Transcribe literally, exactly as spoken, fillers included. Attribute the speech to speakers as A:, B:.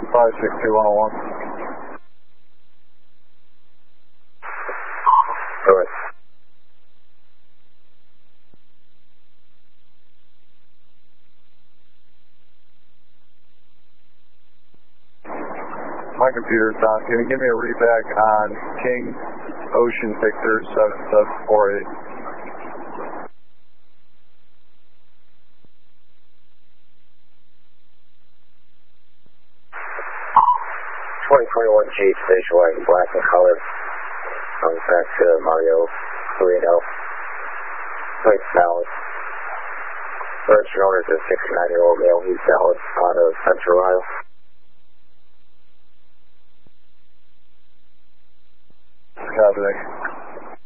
A: five six two one oh one.
B: Go ahead.
A: My computer's down. Can you give me a readback on King Ocean Victor seven seven four eight?
B: twenty twenty-one Jeep, station wagon, black in color. Comes back to Mario Torino. Plate valid. Registered owner is a sixty-nine-year-old male. He's valid out of Central Ohio.
A: Copy that.